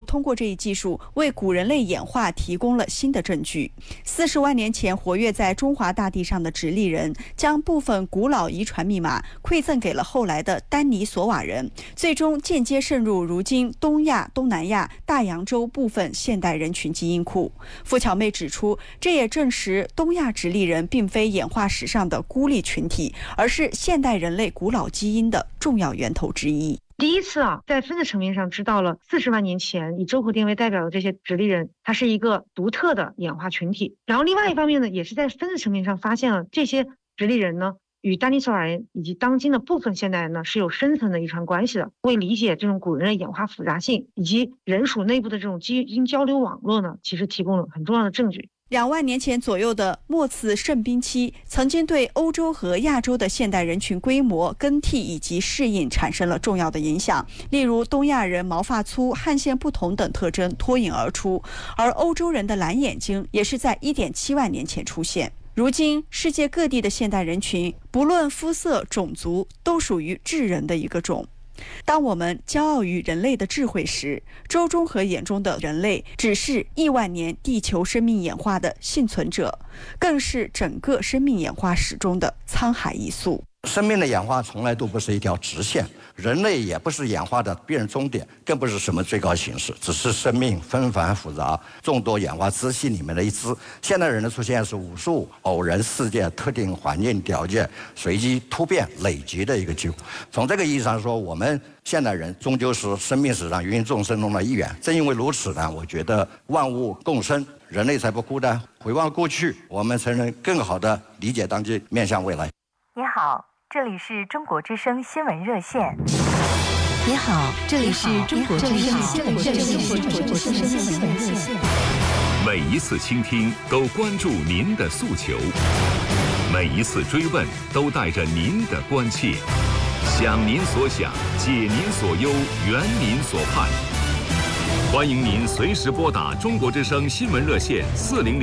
通过这一技术为古人类演化提供了新的证据。40万年前活跃在中华大地上的直立人，将部分古老遗传密码馈赠给了后来的丹尼索瓦人，最终间接渗入如今东亚、东南亚、大洋洲部分现代人群基因库。付巧妹指出，这也证实东亚直立人并非演化史上的孤立群体，而是现代人类古老基因的重要源头之一。 第一次在分子层面上知道了40万年前以周口店为代表的这些直立人，它是一个独特的演化群体。然后另外一方面呢，也是在分子层面上发现了这些直立人呢，与丹尼索瓦人以及当今的部分现代人呢是有深层的遗传关系的。为理解这种古人类演化复杂性以及人属内部的这种基因交流网络呢，其实提供了很重要的证据。 2万年前左右的末次盛冰期曾经对欧洲和亚洲的现代人群规模、更替以及适应产生了重要的影响。例如，东亚人毛发粗、汗腺不同等特征脱颖而出，而欧洲人的蓝眼睛也是在 1.7 万年前出现。如今，世界各地的现代人群，不论肤色、种族，都属于智人的一个种。当我们骄傲于人类的智慧时，周中和眼中的人类只是亿万年地球生命演化的幸存者，更是整个生命演化史中的沧海一粟。 生命的演化从来都不是一条直线，人类也不是演化的必然终点，更不是什么最高形式，只是生命纷繁复杂、众多演化支系里面的一支。现代人的出现是无数偶然事件、特定环境条件随机突变累积的一个结果。从这个意义上说，我们现代人终究是生命史上芸芸众生中的一员。正因为如此呢，我觉得万物共生，人类才不孤单。回望过去，我们才能更好地理解当今，面向未来。 你好，这里是中国之声新闻热线。 你好，这里是中国之声新闻热线。 每一次倾听都关注您的诉求，每一次追问都带着您的关切，想您所想，解您所忧，圆您所盼。欢迎您随时拨打中国之声新闻热线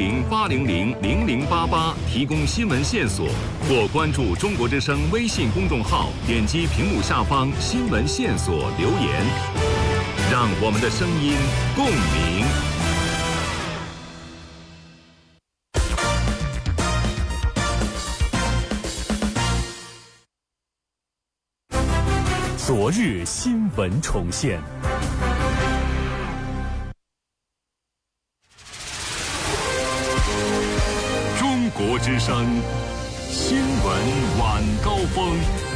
400-800-0088提供新闻线索，或关注中国之声微信公众号，点击屏幕下方新闻线索留言，让我们的声音共鸣。 昨日新闻重现。 中国之声新闻晚高峰。